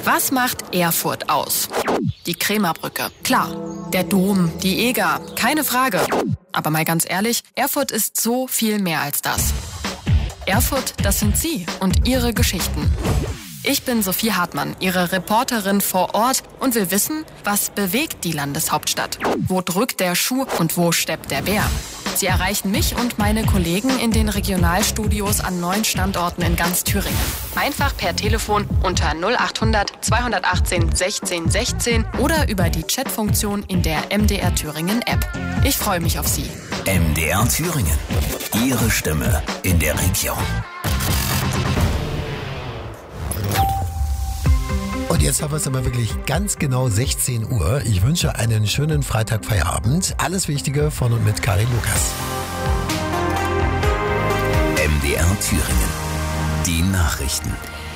Was macht Erfurt aus? Die Krämerbrücke, klar. Der Dom, die Eger, keine Frage. Aber mal ganz ehrlich, Erfurt ist so viel mehr als das. Erfurt, das sind Sie und Ihre Geschichten. Ich bin Sophie Hartmann, Ihre Reporterin vor Ort und will wissen, was bewegt die Landeshauptstadt? Wo drückt der Schuh und wo steppt der Bär? Sie erreichen mich und meine Kollegen in den Regionalstudios an 9 Standorten in ganz Thüringen. Einfach per Telefon unter 0800 218 16 16 oder über die Chatfunktion in der MDR Thüringen App. Ich freue mich auf Sie. MDR Thüringen. Ihre Stimme in der Region. Und jetzt haben wir es aber wirklich ganz genau 16 Uhr. Ich wünsche einen schönen Freitagfeierabend. Alles Wichtige von und mit Karin Lukas. MDR Thüringen. Die Nachrichten.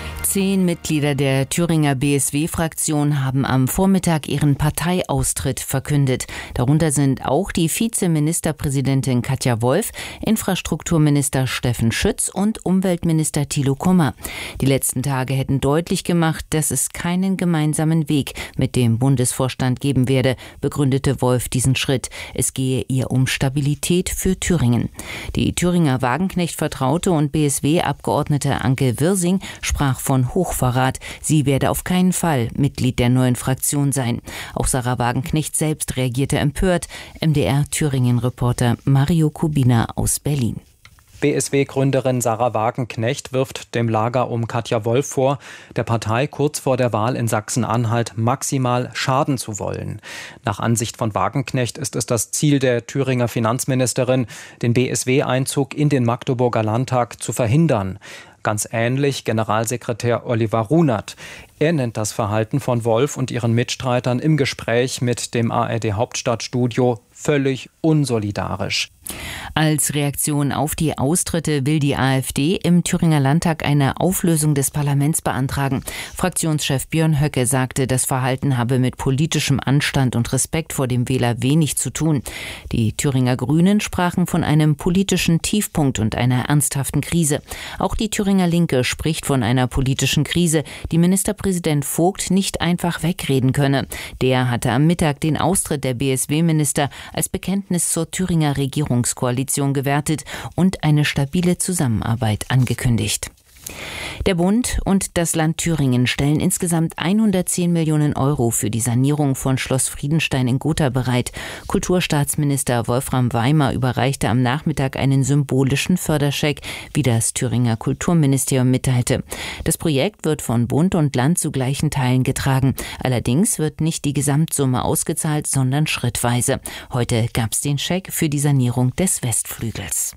10 Mitglieder der Thüringer BSW-Fraktion haben am Vormittag ihren Parteiaustritt verkündet. Darunter sind auch die Vizeministerpräsidentin Katja Wolf, Infrastrukturminister Steffen Schütz und Umweltminister Thilo Kummer. Die letzten Tage hätten deutlich gemacht, dass es keinen gemeinsamen Weg mit dem Bundesvorstand geben werde, begründete Wolf diesen Schritt. Es gehe ihr um Stabilität für Thüringen. Die Thüringer Wagenknecht-Vertraute und BSW-Abgeordnete Anke Wirsing sprach von Hochverrat. Sie werde auf keinen Fall Mitglied der neuen Fraktion sein. Auch Sarah Wagenknecht selbst reagierte empört. MDR Thüringen-Reporter Mario Kubina aus Berlin. BSW-Gründerin Sarah Wagenknecht wirft dem Lager um Katja Wolf vor, der Partei kurz vor der Wahl in Sachsen-Anhalt maximal schaden zu wollen. Nach Ansicht von Wagenknecht ist es das Ziel der Thüringer Finanzministerin, den BSW-Einzug in den Magdeburger Landtag zu verhindern. Ganz ähnlich Generalsekretär Oliver Runert. Er nennt das Verhalten von Wolf und ihren Mitstreitern im Gespräch mit dem ARD-Hauptstadtstudio völlig unsolidarisch. Als Reaktion auf die Austritte will die AfD im Thüringer Landtag eine Auflösung des Parlaments beantragen. Fraktionschef Björn Höcke sagte, das Verhalten habe mit politischem Anstand und Respekt vor dem Wähler wenig zu tun. Die Thüringer Grünen sprachen von einem politischen Tiefpunkt und einer ernsthaften Krise. Auch die Thüringer Linke spricht von einer politischen Krise, die Ministerpräsident Vogt nicht einfach wegreden könne. Der hatte am Mittag den Austritt der BSW-Minister als Bekenntnis zur Thüringer Regierungskoalition gewertet und eine stabile Zusammenarbeit angekündigt. Der Bund und das Land Thüringen stellen insgesamt 110 Millionen Euro für die Sanierung von Schloss Friedenstein in Gotha bereit. Kulturstaatsminister Wolfram Weimer überreichte am Nachmittag einen symbolischen Förderscheck, wie das Thüringer Kulturministerium mitteilte. Das Projekt wird von Bund und Land zu gleichen Teilen getragen. Allerdings wird nicht die Gesamtsumme ausgezahlt, sondern schrittweise. Heute gab es den Scheck für die Sanierung des Westflügels.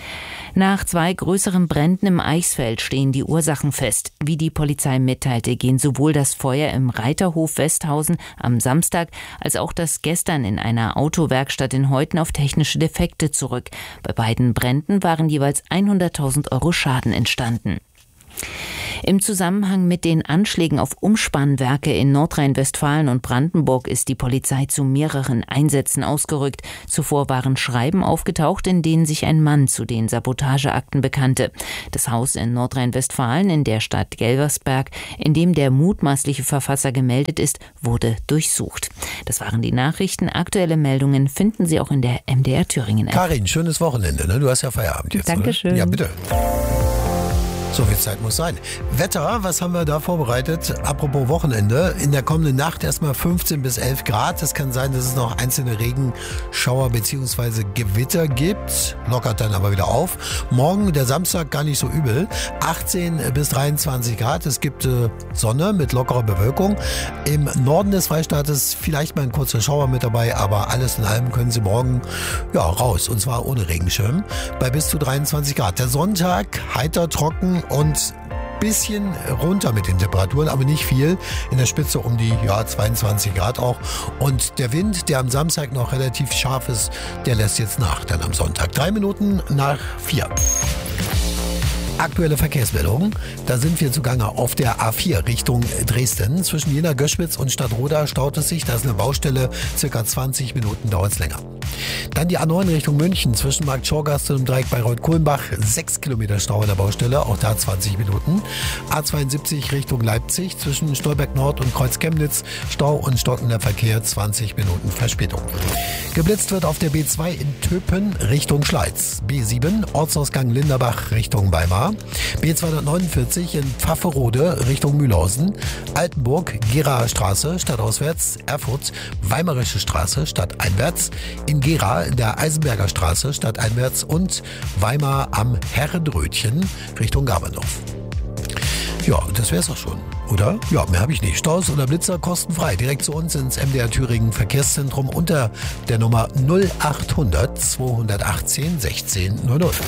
Nach 2 größeren Bränden im Eichsfeld stehen die Ursachen fest. Wie die Polizei mitteilte, gehen sowohl das Feuer im Reiterhof Westhausen am Samstag als auch das gestern in einer Autowerkstatt in Heuthen auf technische Defekte zurück. Bei beiden Bränden waren jeweils 100.000 Euro Schaden entstanden. Im Zusammenhang mit den Anschlägen auf Umspannwerke in Nordrhein-Westfalen und Brandenburg ist die Polizei zu mehreren Einsätzen ausgerückt. Zuvor waren Schreiben aufgetaucht, in denen sich ein Mann zu den Sabotageakten bekannte. Das Haus in Nordrhein-Westfalen in der Stadt Gelversberg, in dem der mutmaßliche Verfasser gemeldet ist, wurde durchsucht. Das waren die Nachrichten. Aktuelle Meldungen finden Sie auch in der MDR Thüringen App. Karin, schönes Wochenende, ne? Du hast ja Feierabend jetzt. Dankeschön. Oder? Ja, bitte. So viel Zeit muss sein. Wetter, was haben wir da vorbereitet? Apropos Wochenende, in der kommenden Nacht erstmal 15 bis 11 Grad. Es kann sein, dass es noch einzelne Regenschauer bzw. Gewitter gibt. Lockert dann aber wieder auf. Morgen, der Samstag, gar nicht so übel. 18 bis 23 Grad. Es gibt Sonne mit lockerer Bewölkung. Im Norden des Freistaates vielleicht mal ein kurzer Schauer mit dabei, aber alles in allem können Sie morgen raus. Und zwar ohne Regenschirm. Bei bis zu 23 Grad. Der Sonntag heiter, trocken und bisschen runter mit den Temperaturen, aber nicht viel. In der Spitze um die 22 Grad auch. Und der Wind, der am Samstag noch relativ scharf ist, der lässt jetzt nach, dann am Sonntag. 3 Minuten nach 4. Aktuelle Verkehrsmeldungen. Da sind wir zugange auf der A4 Richtung Dresden. Zwischen Jena, Göschwitz und Stadtroda staut es sich. Da ist eine Baustelle. Circa 20 Minuten dauert es länger. Dann die A9 Richtung München. Zwischen Markt Schorgast und dem Dreieck Bayreuth-Kulmbach. 6 Kilometer Stau an der Baustelle. Auch da 20 Minuten. A72 Richtung Leipzig. Zwischen Stolberg Nord und Kreuz Chemnitz. Stau und stockender Verkehr. 20 Minuten Verspätung. Geblitzt wird auf der B2 in Töpen Richtung Schleiz. B7 Ortsausgang Linderbach Richtung Weimar. B249 in Pfafferode Richtung Mühlhausen. Altenburg Geraer Straße stadtauswärts. Erfurt Weimarische Straße stadteinwärts. In Gera in der Eisenberger Straße stadteinwärts. Und Weimar am Herrenrötchen Richtung Gaberdorf. Ja, das wär's auch schon, oder? Ja, mehr habe ich nicht. Staus oder Blitzer kostenfrei. Direkt zu uns ins MDR Thüringen Verkehrszentrum unter der Nummer 0800 218 1600.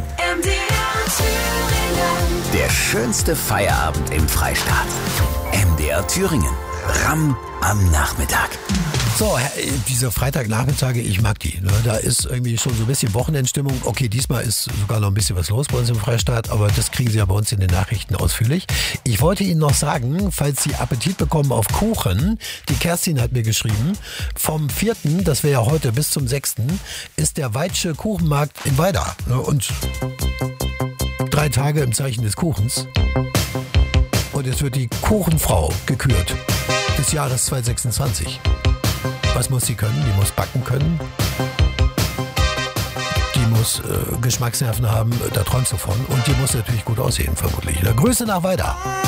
Der schönste Feierabend im Freistaat. MDR Thüringen. Ramm am Nachmittag. So, diese Freitagnachmittage, ich mag die. Ne? Da ist irgendwie schon so ein bisschen Wochenendstimmung. Okay, diesmal ist sogar noch ein bisschen was los bei uns im Freistaat, aber das kriegen Sie ja bei uns in den Nachrichten ausführlich. Ich wollte Ihnen noch sagen, falls Sie Appetit bekommen auf Kuchen, die Kerstin hat mir geschrieben, vom 4., das wäre ja heute, bis zum 6., ist der Weitsche Kuchenmarkt in Weida. Ne? Und 3 Tage im Zeichen des Kuchens. Und es wird die Kuchenfrau gekürt des Jahres 2026. Was muss sie können? Die muss backen können. Die muss Geschmacksnerven haben, da träumst du von. Und die muss natürlich gut aussehen, vermutlich. Grüße nach Weida.